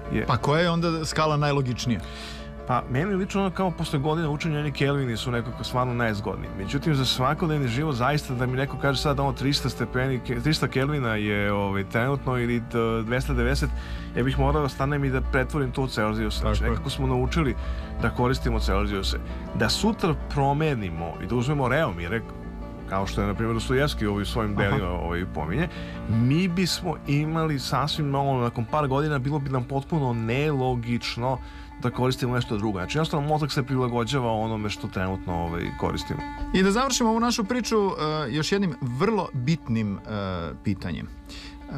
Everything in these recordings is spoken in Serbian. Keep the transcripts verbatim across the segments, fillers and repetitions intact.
je... Pa koja je onda skala najlogičnija? Pa, meni lično ono kao posle godina učenja oni Kelvini su nekako stvarno najzgodniji. Međutim, za svakodnevni život zaista da mi neko kaže sad ono trista stepeni, trista Kelvina je ovaj, trenutno ili dvesta devedeset, ja bih morao da stanem i da pretvorim to u Celzijus. Znači, nekako smo naučili da koristimo Celzijuse. Da sutra promenimo i da uzmemo Reomire, kao što je, na primjer, Dostojevski u svojim delima ovaj, pominje, mi bismo imali sasvim novo, nakon par godina bilo bi nam potpuno nelogično da koristimo nešto drugo. Znači, jednostavno, mozak se prilagođava onome što trenutno ovaj, koristimo. I da završimo ovu našu priču uh, još jednim vrlo bitnim uh, pitanjem. Uh,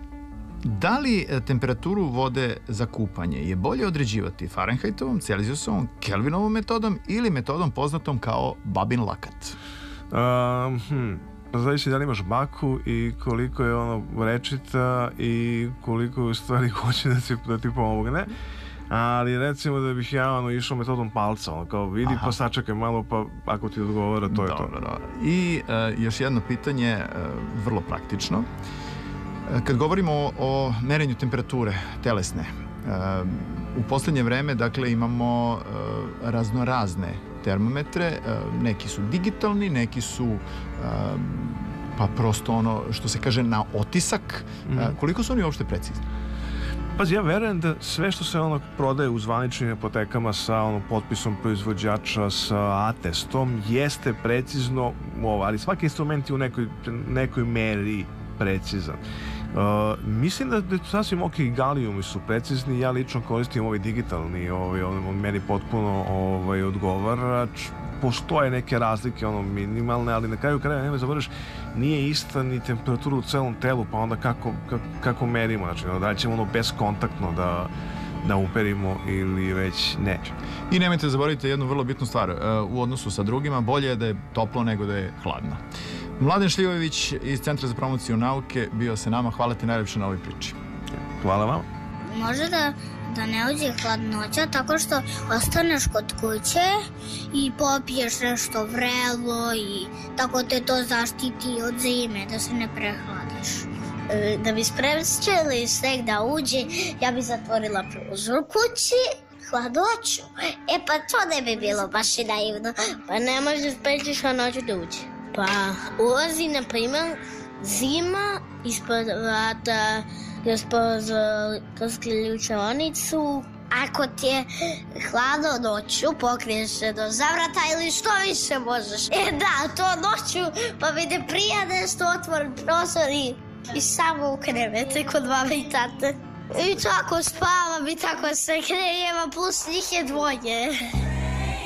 da li temperaturu vode za kupanje je bolje određivati Fahrenheitovom, Celzijusovom, Kelvinovom metodom ili metodom poznatom kao babin lakat? Um, hm, zavisi da li imaš baku i koliko je ono rečita i koliko u stvari hoće da ti, da ti pomogne. Ali recimo da bih ja ono išao metodom palca, ono kao vidi Aha. pa sačekaj malo pa ako ti odgovara to je dobro, to. Dobro. I uh, još jedno pitanje, uh, vrlo praktično. Uh, kad govorimo o, o merenju temperature telesne, uh, u poslednje vreme dakle imamo uh, raznorazne termometre, uh, neki su digitalni, neki su uh, pa prosto ono što se kaže na otisak. Mm. Uh, koliko su oni uopšte precizni? Pazi, ja verujem da sve što se ono prodaje u zvaničnim apotekama sa ono potpisom proizvođača, sa atestom, jeste precizno, ali svaki instrument je u nekoj, nekoj meri precizan. Uh, mislim da, da sasvim ok, galijumi su precizni, ja lično koristim ovaj digitalni, ovaj, on, on meni potpuno ovaj, odgovara. Postoje neke razlike, ono, minimalne, ali na kraju kraja, nema zaboraviš, nije ista ni temperatura u celom telu, pa onda kako, kako, kako merimo, znači, da li ćemo ono beskontaktno da, da uperimo ili već ne. I nemojte zaboraviti jednu vrlo bitnu stvar, u odnosu sa drugima, bolje je da je toplo nego da je hladno. Mladen Šljivojević iz Centra za promociju nauke bio se nama, hvala ti najlepše na ovoj priči. Hvala vam. Može da da ne uđe hladnoća tako što ostaneš kod kuće i popiješ nešto vrelo i tako te to zaštiti od zime, da se ne prehladiš. E, da bi sprečili sneg da uđe, ja bi zatvorila prozor kući, hladnoću. E pa to ne bi bilo baš i naivno. Pa ne možeš da sprečiš hladnoću da uđe. Pa ulazi, na primjer, zima ispod vrata, kroz ključanicu. Ako ti je hladno noću, pokriješ se do zavrata ili što više možeš. E da, to noću, pa mi ne prija nešto otvoren prozor i, i samo u krevete kod mame i tate. I tako spavam i tako se krejem, a plus njih je dvoje.